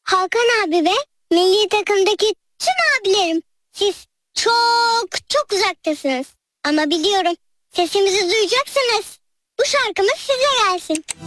Hakan abi ve milli takımdaki tüm abilerim. Siz çok çok uzaktasınız. Ama biliyorum sesimizi duyacaksınız. Bu şarkımız size gelsin.